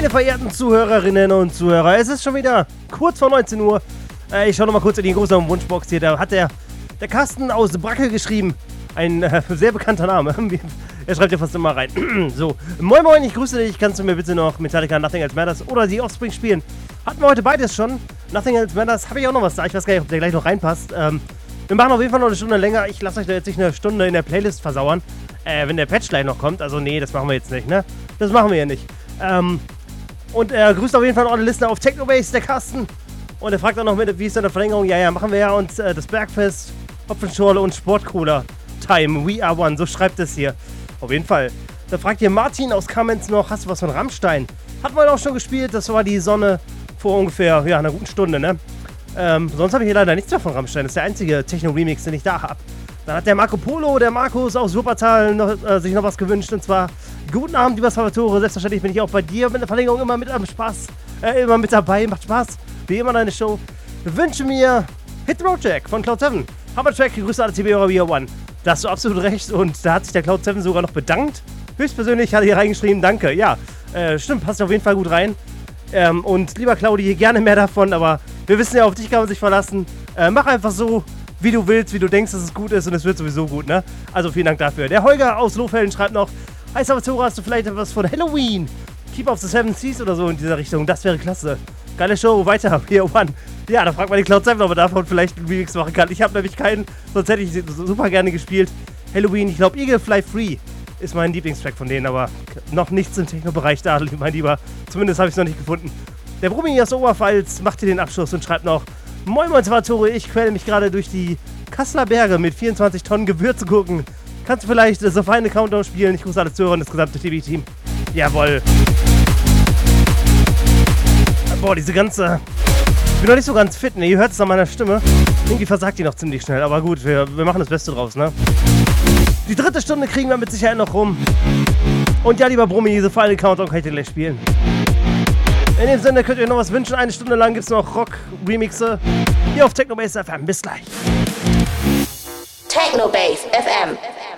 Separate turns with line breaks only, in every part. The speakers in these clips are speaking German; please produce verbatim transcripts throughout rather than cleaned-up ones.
Meine verehrten Zuhörerinnen und Zuhörer, es ist schon wieder kurz vor neunzehn Uhr. Äh, ich schaue noch mal kurz in die große Wunschbox hier. Da hat der, der Carsten aus Brackel geschrieben. Ein äh, sehr bekannter Name. Er schreibt ja fast immer rein. So, moin moin, ich grüße dich. Kannst du mir bitte noch Metallica Nothing Else Matters oder die Offspring spielen? Hatten wir heute beides schon. Nothing Else Matters, habe ich auch noch was da. Ich weiß gar nicht, ob der gleich noch reinpasst. Ähm, wir machen auf jeden Fall noch eine Stunde länger. Ich lasse euch da jetzt nicht eine Stunde in der Playlist versauern. Äh, wenn der Patch gleich noch kommt. Also nee, das machen wir jetzt nicht, ne? Das machen wir ja nicht. Ähm, und er grüßt auf jeden Fall noch alle Listener auf Technobase, der Carsten. Und er fragt auch noch mit, wie ist denn eine Verlängerung? Ja, ja, machen wir ja. Und äh, das Bergfest, Hopfenschorle und Sportcola Time. We are one. So schreibt es hier. Auf jeden Fall. Da fragt hier Martin aus Kamenz noch, hast du was von Rammstein? Hatten wir auch schon gespielt. Das war die Sonne vor ungefähr, ja, einer guten Stunde, ne? Ähm, sonst habe ich hier leider nichts mehr von Rammstein. Das ist der einzige Techno-Remix, den ich da habe. Dann hat der Marco Polo, der Markus aus Wuppertal, noch, äh, sich noch was gewünscht. Und zwar, guten Abend, lieber Salvatore. Selbstverständlich bin ich auch bei dir mit der Verlängerung immer mit am Spaß. Äh, immer mit dabei. Macht Spaß. Wie immer deine Show. Ich wünsche mir Hit the Road Jack von Cloud seven. Hammer-Track, Grüße alle T B We Are One. Da hast du absolut recht. Und da hat sich der Cloud seven sogar noch bedankt. Höchstpersönlich hat er hier reingeschrieben, danke. Ja, äh, stimmt, passt auf jeden Fall gut rein. Ähm, und lieber Claudi, gerne mehr davon. Aber wir wissen ja, auf dich kann man sich verlassen. Äh, mach einfach so, wie du willst, wie du denkst, dass es gut ist und es wird sowieso gut, ne? Also vielen Dank dafür. Der Holger aus Lohfelden schreibt noch, hi Salvatore, hast du vielleicht etwas von Halloween? Keep of the Seven Seas oder so in dieser Richtung, das wäre klasse. Geile Show, weiter, We Are One. Ja, da fragt man die Cloud seven, ob er davon vielleicht einen Remix machen kann. Ich habe nämlich keinen, sonst hätte ich super gerne gespielt. Halloween, ich glaube Eagle Fly Free ist mein Lieblingstrack von denen, aber noch nichts im Techno-Bereich da, mein Lieber. Zumindest habe ich es noch nicht gefunden. Der Brummi aus Oberpfalz macht hier den Abschluss und schreibt noch, moin moin Salvatore, ich quäle mich gerade durch die Kasseler Berge mit vierundzwanzig Tonnen Gewürzgurken. Kannst du vielleicht so feine Countdown spielen? Ich grüße alle Zuhörer und das gesamte T V-Team. Jawohl. Boah, diese ganze... Ich bin noch nicht so ganz fit, ne? Ihr hört es an meiner Stimme. Irgendwie versagt die noch ziemlich schnell, aber gut, wir, wir machen das Beste draus, ne? Die dritte Stunde kriegen wir mit Sicherheit noch rum. Und ja, lieber Brummi, diese feine Countdown kann ich dir gleich spielen. In dem Sinne könnt ihr euch noch was wünschen. Eine Stunde lang gibt es noch Rock-Remixe hier auf Technobase F M. Bis gleich.
Technobase F M.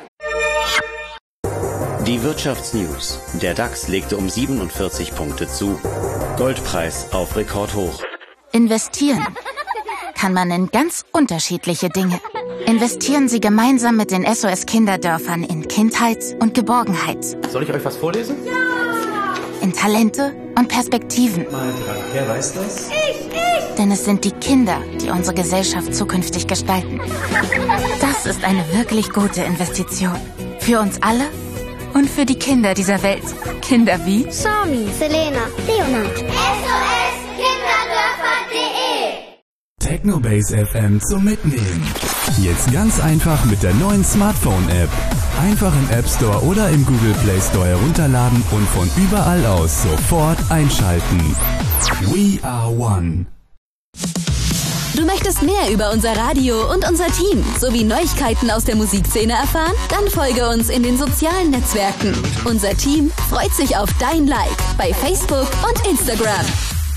Die Wirtschaftsnews. Der DAX legte um siebenundvierzig Punkte zu. Goldpreis auf Rekordhoch.
Investieren kann man in ganz unterschiedliche Dinge. Investieren Sie gemeinsam mit den S O S-Kinderdörfern in Kindheit und Geborgenheit.
Soll ich euch was vorlesen?
Ja! In Talente und Perspektiven.
Wer weiß das?
Ich, ich! Denn es sind die Kinder, die unsere Gesellschaft zukünftig gestalten. Das ist eine wirklich gute Investition. Für uns alle und für die Kinder dieser Welt. Kinder wie
Sami, Selena, Leonard.
S O S Kinderdörfer punkt de
Technobase F M zum Mitnehmen. Jetzt ganz einfach mit der neuen Smartphone-App. Einfach im App Store oder im Google Play Store herunterladen und von überall aus sofort einschalten. We are one.
Du möchtest mehr über unser Radio und unser Team sowie Neuigkeiten aus der Musikszene erfahren? Dann folge uns in den sozialen Netzwerken. Unser Team freut sich auf dein Like bei Facebook und Instagram.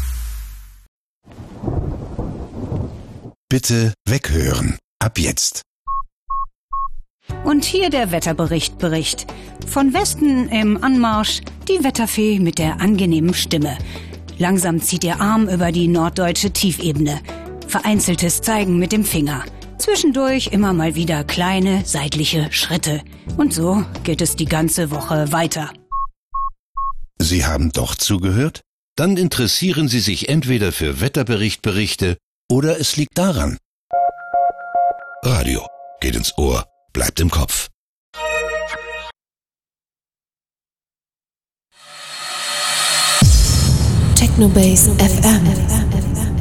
Bitte weghören. Ab jetzt.
Und hier der Wetterbericht Bericht. Von Westen im Anmarsch die Wetterfee mit der angenehmen Stimme. Langsam zieht ihr Arm über die norddeutsche Tiefebene. Vereinzeltes Zeigen mit dem Finger. Zwischendurch immer mal wieder kleine seitliche Schritte. Und so geht es die ganze Woche weiter.
Sie haben doch zugehört? Dann interessieren Sie sich entweder für Wetterberichtberichte oder es liegt daran. Radio geht ins Ohr, bleibt im Kopf.
Technobase F M.